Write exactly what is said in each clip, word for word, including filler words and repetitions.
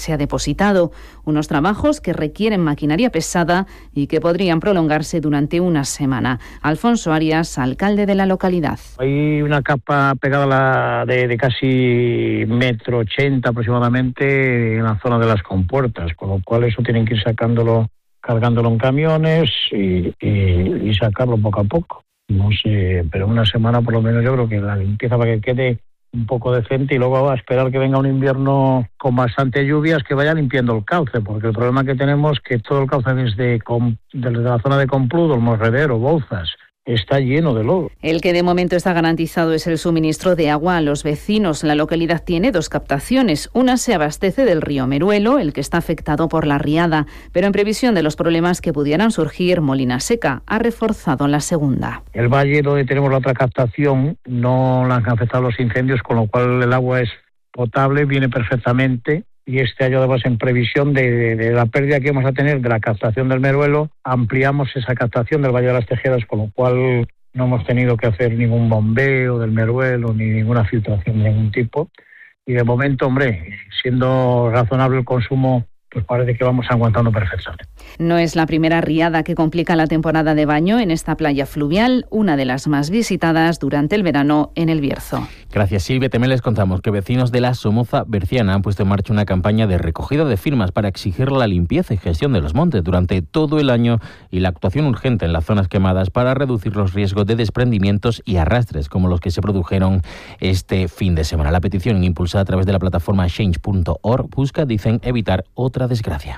se ha depositado. Unos trabajos que requieren maquinaria pesada y que podrían prolongarse durante una semana. Alfonso Arias, alcalde de la localidad. Hay una capa pegada a la de, de casi metro ochenta aproximadamente en la zona de las compuertas, con lo cual eso tienen que ir sacándolo, cargándolo en camiones y, y, y sacarlo poco a poco. No sé, pero una semana por lo menos yo creo que la limpieza para que quede un poco decente y luego a esperar que venga un invierno con bastante lluvias que vaya limpiando el cauce, porque el problema que tenemos es que todo el cauce desde, desde la zona de Compludo, el Morredero, Bouzas, está lleno de lodo. El que de momento está garantizado es el suministro de agua a los vecinos. La localidad tiene dos captaciones. Una se abastece del río Meruelo, el que está afectado por la riada, pero en previsión de los problemas que pudieran surgir, Molina Seca ha reforzado la segunda. El valle donde tenemos la otra captación no la han afectado los incendios, con lo cual el agua es potable, viene perfectamente. Y este año, además, en previsión de, de, de la pérdida que vamos a tener de la captación del Meruelo, ampliamos esa captación del Valle de las Tejedas, con lo cual no hemos tenido que hacer ningún bombeo del Meruelo ni ninguna filtración de ningún tipo. Y de momento, hombre, siendo razonable el consumo, pues parece que vamos aguantando perfectamente. No es la primera riada que complica la temporada de baño en esta playa fluvial, una de las más visitadas durante el verano en El Bierzo. Gracias, Silvia. También les contamos que vecinos de la Somoza Berciana han puesto en marcha una campaña de recogida de firmas para exigir la limpieza y gestión de los montes durante todo el año y la actuación urgente en las zonas quemadas para reducir los riesgos de desprendimientos y arrastres como los que se produjeron este fin de semana. La petición, impulsada a través de la plataforma change punto org, busca, dicen, evitar otra desgracia.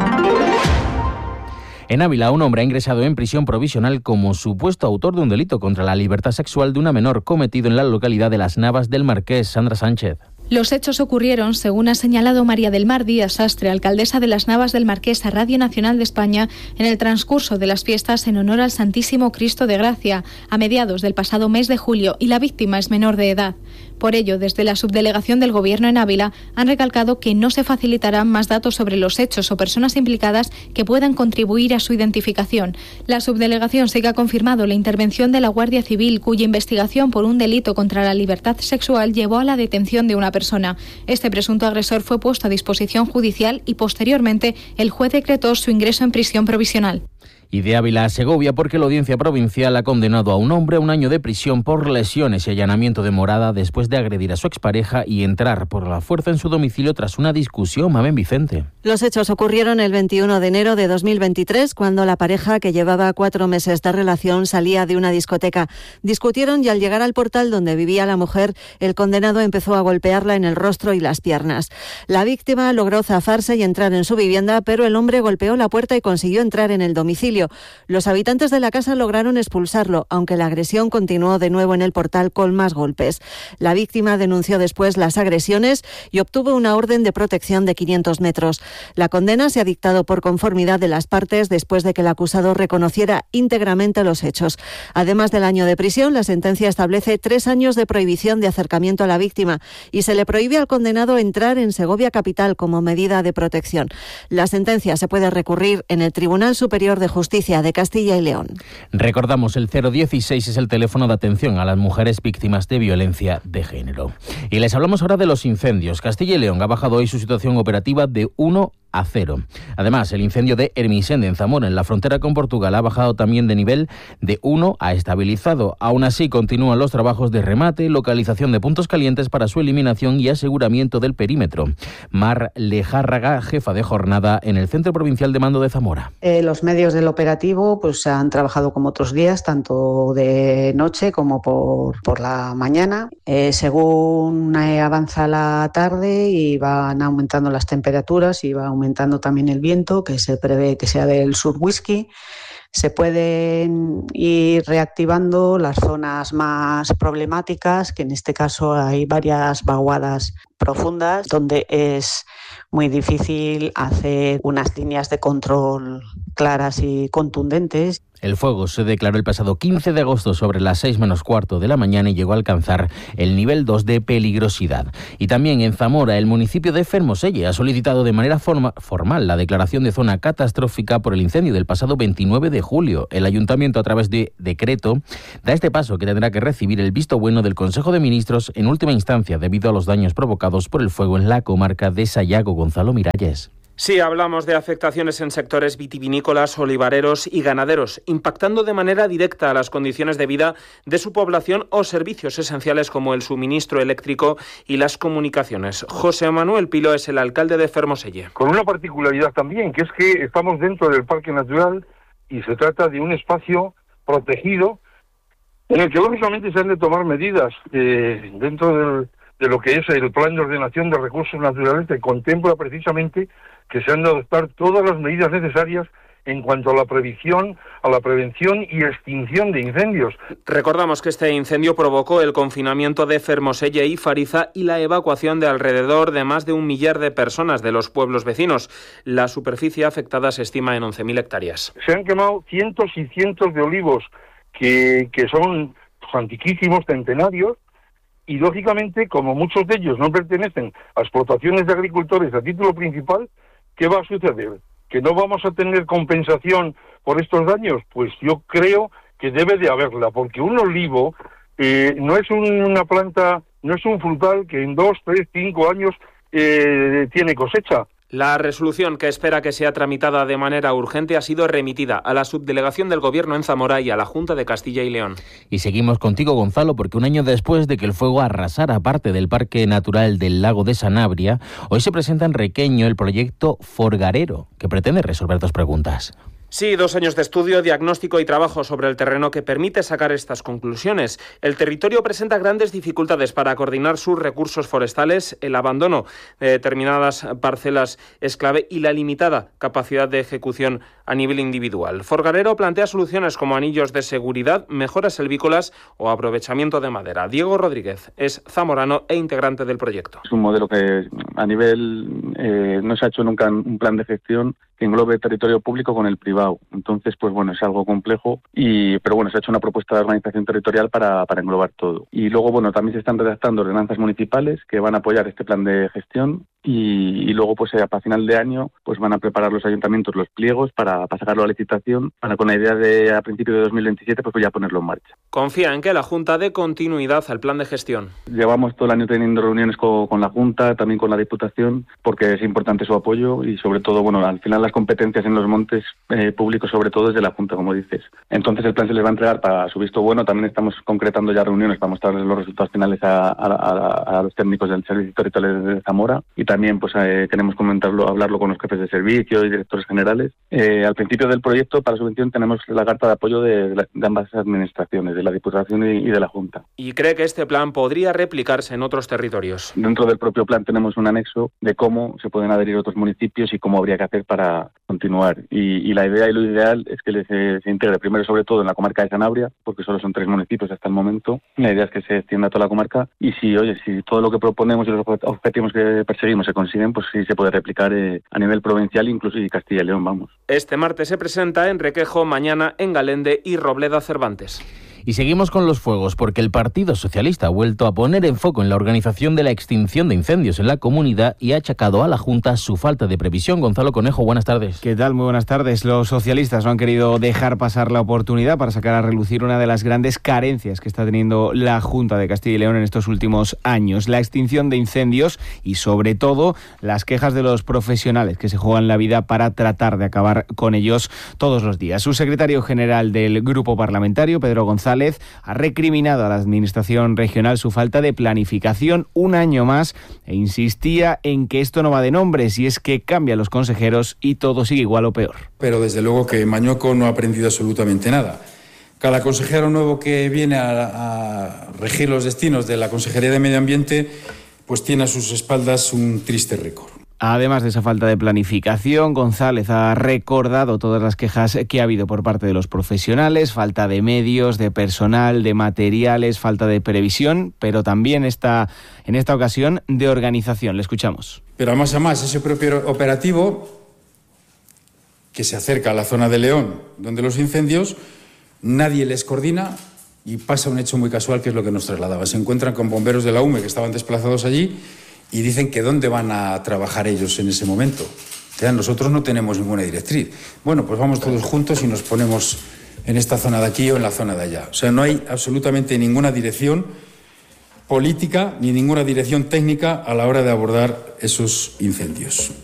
En Ávila, un hombre ha ingresado en prisión provisional como supuesto autor de un delito contra la libertad sexual de una menor cometido en la localidad de Las Navas del Marqués. Sandra Sánchez. Los hechos ocurrieron, según ha señalado María del Mar Díaz Sastre, alcaldesa de Las Navas del Marqués, a Radio Nacional de España, en el transcurso de las fiestas en honor al Santísimo Cristo de Gracia, a mediados del pasado mes de julio, y la víctima es menor de edad. Por ello, desde la subdelegación del Gobierno en Ávila han recalcado que no se facilitarán más datos sobre los hechos o personas implicadas que puedan contribuir a su identificación. La subdelegación sí que ha confirmado la intervención de la Guardia Civil, cuya investigación por un delito contra la libertad sexual llevó a la detención de una persona. Este presunto agresor fue puesto a disposición judicial y posteriormente el juez decretó su ingreso en prisión provisional. Y de Ávila a Segovia, porque la Audiencia Provincial ha condenado a un hombre a un año de prisión por lesiones y allanamiento de morada después de agredir a su expareja y entrar por la fuerza en su domicilio tras una discusión. Mamen Vicente. Los hechos ocurrieron el veintiuno de enero de dos mil veintitrés, cuando la pareja, que llevaba cuatro meses de relación, salía de una discoteca. Discutieron y al llegar al portal donde vivía la mujer, el condenado empezó a golpearla en el rostro y las piernas. La víctima logró zafarse y entrar en su vivienda, pero el hombre golpeó la puerta y consiguió entrar en el domicilio. Los habitantes de la casa lograron expulsarlo, aunque la agresión continuó de nuevo en el portal con más golpes. La víctima denunció después las agresiones y obtuvo una orden de protección de quinientos metros. La condena se ha dictado por conformidad de las partes después de que el acusado reconociera íntegramente los hechos. Además del año de prisión, la sentencia establece tres años de prohibición de acercamiento a la víctima y se le prohíbe al condenado entrar en Segovia capital como medida de protección. La sentencia se puede recurrir en el Tribunal Superior de Justicia de Castilla y León. Recordamos, el cero dieciséis es el teléfono de atención a las mujeres víctimas de violencia de género. Y les hablamos ahora de los incendios. Castilla y León ha bajado hoy su situación operativa de uno a cero. Además, el incendio de Ermisen en Zamora, en la frontera con Portugal, ha bajado también de nivel de uno a estabilizado. Aún así, continúan los trabajos de remate, localización de puntos calientes para su eliminación y aseguramiento del perímetro. Mar Lejárraga, jefa de jornada en el Centro Provincial de Mando de Zamora. Eh, los medios del operativo pues han trabajado como otros días, tanto de noche como por, por la mañana. Eh, según eh, avanza la tarde y van aumentando las temperaturas y va aumentando aumentando también el viento, que se prevé que sea del sur whisky, se pueden ir reactivando las zonas más problemáticas, que en este caso hay varias vaguadas profundas, donde es muy difícil hacer unas líneas de control claras y contundentes. El fuego se declaró el pasado quince de agosto sobre las seis menos cuarto de la mañana y llegó a alcanzar el nivel dos de peligrosidad. Y también en Zamora, el municipio de Fermoselle ha solicitado de manera forma, formal la declaración de zona catastrófica por el incendio del pasado veintinueve de julio. El ayuntamiento, a través de decreto, da este paso que tendrá que recibir el visto bueno del Consejo de Ministros en última instancia debido a los daños provocados por el fuego en la comarca de Sayago. Gonzalo Miralles. Sí, hablamos de afectaciones en sectores vitivinícolas, olivareros y ganaderos, impactando de manera directa a las condiciones de vida de su población o servicios esenciales como el suministro eléctrico y las comunicaciones. José Manuel Pilo es el alcalde de Fermoselle. Con una particularidad también, que es que estamos dentro del Parque Natural y se trata de un espacio protegido en el que lógicamente se han de tomar medidas eh, dentro del, de lo que es el Plan de Ordenación de Recursos Naturales, que contempla precisamente que se han de adoptar todas las medidas necesarias en cuanto a la previsión, a la prevención y extinción de incendios. Recordamos que este incendio provocó el confinamiento de Fermoselle y Fariza y la evacuación de alrededor de más de un millar de personas de los pueblos vecinos. La superficie afectada se estima en once mil hectáreas. Se han quemado cientos y cientos de olivos que, que son antiquísimos, centenarios, y lógicamente, como muchos de ellos no pertenecen a explotaciones de agricultores a título principal, ¿qué va a suceder? ¿Que no vamos a tener compensación por estos daños? Pues yo creo que debe de haberla, porque un olivo eh, no es un, una planta, no es un frutal que en dos, tres, cinco años eh, tiene cosecha. La resolución, que espera que sea tramitada de manera urgente, ha sido remitida a la subdelegación del Gobierno en Zamora y a la Junta de Castilla y León. Y seguimos contigo, Gonzalo, porque un año después de que el fuego arrasara parte del Parque Natural del Lago de Sanabria, hoy se presenta en Requeño el proyecto Forgarero, que pretende resolver dos preguntas. Sí, dos años de estudio, diagnóstico y trabajo sobre el terreno que permite sacar estas conclusiones. El territorio presenta grandes dificultades para coordinar sus recursos forestales, el abandono de determinadas parcelas es clave y la limitada capacidad de ejecución a nivel individual. Forgarero plantea soluciones como anillos de seguridad, mejoras selvícolas o aprovechamiento de madera. Diego Rodríguez es zamorano e integrante del proyecto. Es un modelo que a nivel eh, no se ha hecho nunca un plan de gestión que englobe territorio público con el privado. Entonces, pues bueno, es algo complejo, y pero bueno, se ha hecho una propuesta de organización territorial para, para englobar todo. Y luego, bueno, también se están redactando ordenanzas municipales que van a apoyar este plan de gestión, y, y luego, pues a final de año, pues van a preparar los ayuntamientos los pliegos para, para sacarlo a licitación, para con la idea de a principios de dos mil veintisiete pues ya ponerlo en marcha. Confía en que la Junta dé continuidad al plan de gestión. Llevamos todo el año teniendo reuniones con, con la Junta, también con la Diputación, porque es importante su apoyo y sobre todo, bueno, al final las competencias en los montes eh, públicos sobre todo es de la Junta, como dices. Entonces el plan se les va a entregar para su visto bueno. También estamos concretando ya reuniones para mostrarles los resultados finales a, a, a, a los técnicos del Servicio Territorial de Zamora, y también pues eh, queremos comentarlo, hablarlo con los jefes de servicio y directores generales. Eh, al principio del proyecto, para subvención, tenemos la carta de apoyo de, de, la, de ambas administraciones, de la Diputación y, y de la Junta. ¿Y cree que este plan podría replicarse en otros territorios? Dentro del propio plan tenemos un anexo de cómo se pueden adherir otros municipios y cómo habría que hacer para continuar. Y, y la idea y lo ideal es que se, se integre primero sobre todo en la comarca de Sanabria, porque solo son tres municipios hasta el momento. La idea es que se extienda a toda la comarca, y si, oye, si todo lo que proponemos y los objetivos que perseguimos se consiguen, pues sí se puede replicar eh, a nivel provincial, incluso y Castilla y León, vamos. Este martes se presenta en Requejo, mañana en Galende y Robleda Cervantes. Y seguimos con los fuegos, porque el Partido Socialista ha vuelto a poner en foco en la organización de la extinción de incendios en la comunidad y ha achacado a la Junta su falta de previsión. Gonzalo Conejo, buenas tardes. ¿Qué tal? Muy buenas tardes. Los socialistas no han querido dejar pasar la oportunidad para sacar a relucir una de las grandes carencias que está teniendo la Junta de Castilla y León en estos últimos años: la extinción de incendios y, sobre todo, las quejas de los profesionales que se juegan la vida para tratar de acabar con ellos todos los días. Su secretario general del Grupo Parlamentario, Pedro González, ha recriminado a la Administración regional su falta de planificación un año más e insistía en que esto no va de nombres, y es que cambian los consejeros y todo sigue igual o peor. Pero desde luego que Mañoco no ha aprendido absolutamente nada. Cada consejero nuevo que viene a, a regir los destinos de la Consejería de Medio Ambiente pues tiene a sus espaldas un triste récord. Además de esa falta de planificación, González ha recordado todas las quejas que ha habido por parte de los profesionales: falta de medios, de personal, de materiales, falta de previsión, pero también está, en esta ocasión, de organización. Le escuchamos. Pero además, además ese propio operativo que se acerca a la zona de León, donde los incendios, nadie les coordina y pasa un hecho muy casual que es lo que nos trasladaba. Se encuentran con bomberos de la U M E que estaban desplazados allí y dicen que dónde van a trabajar ellos en ese momento. O sea, nosotros no tenemos ninguna directriz. Bueno, pues vamos todos juntos y nos ponemos en esta zona de aquí o en la zona de allá. O sea, no hay absolutamente ninguna dirección política ni ninguna dirección técnica a la hora de abordar esos incendios.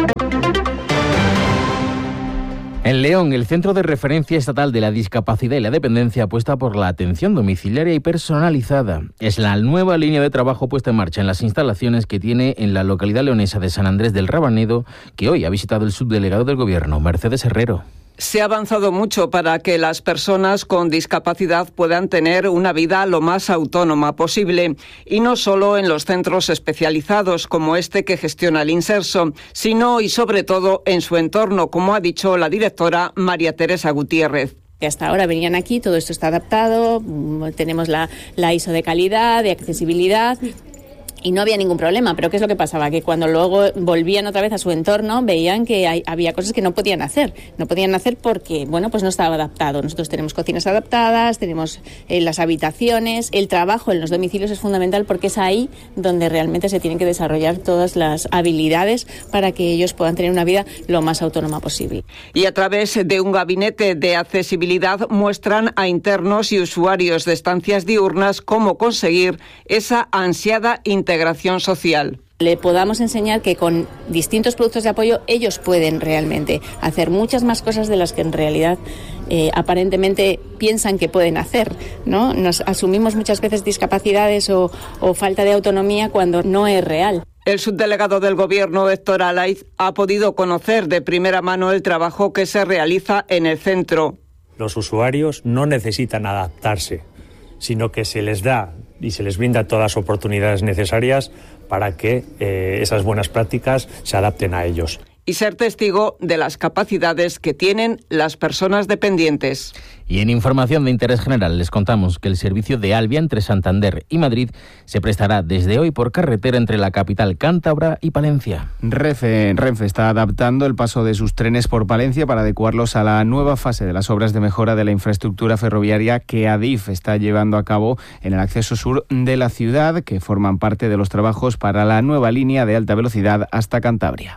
En León, el Centro de Referencia Estatal de la Discapacidad y la Dependencia apuesta por la atención domiciliaria y personalizada. Es la nueva línea de trabajo puesta en marcha en las instalaciones que tiene en la localidad leonesa de San Andrés del Rabanedo, que hoy ha visitado el subdelegado del Gobierno, Mercedes Herrero. Se ha avanzado mucho para que las personas con discapacidad puedan tener una vida lo más autónoma posible, y no solo en los centros especializados como este que gestiona el Inserso, sino y sobre todo en su entorno, como ha dicho la directora María Teresa Gutiérrez. Hasta ahora venían aquí, todo esto está adaptado, tenemos la, la I S O de calidad, de accesibilidad, y no había ningún problema. Pero ¿qué es lo que pasaba? Que cuando luego volvían otra vez a su entorno, veían que hay, había cosas que no podían hacer. No podían hacer porque, bueno, pues no estaba adaptado. Nosotros tenemos cocinas adaptadas, tenemos eh, las habitaciones. El trabajo en los domicilios es fundamental porque es ahí donde realmente se tienen que desarrollar todas las habilidades para que ellos puedan tener una vida lo más autónoma posible. Y a través de un gabinete de accesibilidad muestran a internos y usuarios de estancias diurnas cómo conseguir esa ansiada integración integración social. Le podamos enseñar que con distintos productos de apoyo ellos pueden realmente hacer muchas más cosas de las que en realidad eh, aparentemente piensan que pueden hacer, ¿no? Nos asumimos muchas veces discapacidades o, o falta de autonomía cuando no es real. El subdelegado del Gobierno, Héctor Alaiz, ha podido conocer de primera mano el trabajo que se realiza en el centro. Los usuarios no necesitan adaptarse, sino que se les da y se les brinda todas las oportunidades necesarias para que eh, esas buenas prácticas se adapten a ellos. Y ser testigo de las capacidades que tienen las personas dependientes. Y en información de interés general les contamos que el servicio de Alvia entre Santander y Madrid se prestará desde hoy por carretera entre la capital cántabra y Palencia. Renfe, Renfe está adaptando el paso de sus trenes por Palencia para adecuarlos a la nueva fase de las obras de mejora de la infraestructura ferroviaria que Adif está llevando a cabo en el acceso sur de la ciudad, que forman parte de los trabajos para la nueva línea de alta velocidad hasta Cantabria.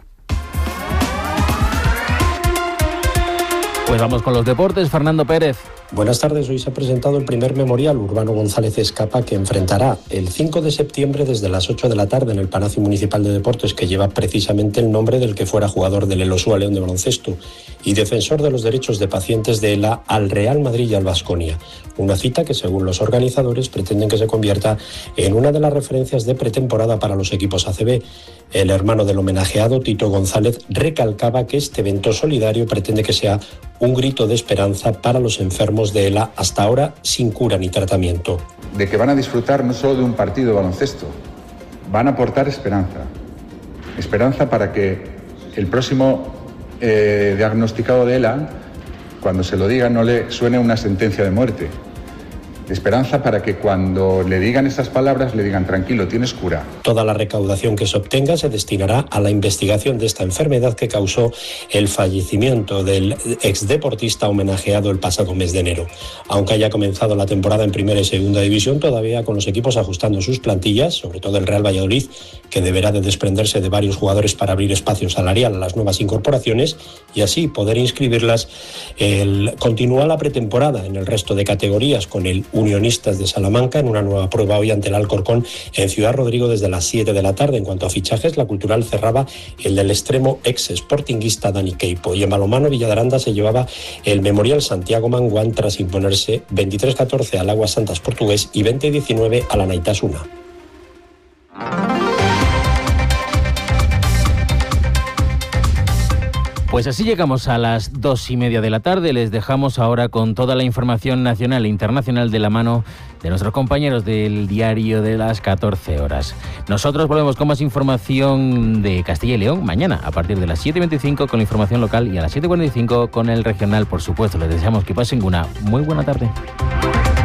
Pues vamos con los deportes, Fernando Pérez. Buenas tardes, hoy se ha presentado el primer memorial Urbano González Escapa, que enfrentará el cinco de septiembre desde las ocho de la tarde en el Palacio Municipal de Deportes, que lleva precisamente el nombre del que fuera jugador del Elosúa León de baloncesto y defensor de los derechos de pacientes de ELA, al Real Madrid y al Baskonia. Una cita que, según los organizadores, pretenden que se convierta en una de las referencias de pretemporada para los equipos A C B. El hermano del homenajeado, Tito González, recalcaba que este evento solidario pretende que sea un grito de esperanza para los enfermos de ELA, hasta ahora sin cura ni tratamiento. De que van a disfrutar no solo de un partido de baloncesto, van a aportar esperanza. Esperanza para que el próximo eh, diagnosticado de ELA, cuando se lo diga, no le suene una sentencia de muerte. Esperanza para que cuando le digan estas palabras le digan tranquilo, tienes cura. Toda la recaudación que se obtenga se destinará a la investigación de esta enfermedad que causó el fallecimiento del exdeportista homenajeado el pasado mes de enero. Aunque haya comenzado la temporada en primera y segunda división, todavía con los equipos ajustando sus plantillas, sobre todo el Real Valladolid, que deberá de desprenderse de varios jugadores para abrir espacio salarial a las nuevas incorporaciones y así poder inscribirlas. El, continúa la pretemporada en el resto de categorías con el Unionistas de Salamanca en una nueva prueba hoy ante el Alcorcón en Ciudad Rodrigo desde las siete de la tarde. En cuanto a fichajes, la Cultural cerraba el del extremo ex sportinguista Dani Queipo, y en balonmano Villa de Aranda se llevaba el Memorial Santiago Manguán tras imponerse veintitrés catorce al Aguas Santas portugués y veinte diecinueve a la Naitasuna. Pues así llegamos a las dos y media de la tarde. Les dejamos ahora con toda la información nacional e internacional de la mano de nuestros compañeros del diario de las catorce horas. Nosotros volvemos con más información de Castilla y León mañana a partir de las siete y veinticinco con la información local y a las siete y cuarenta y cinco con el regional, por supuesto. Les deseamos que pasen una muy buena tarde.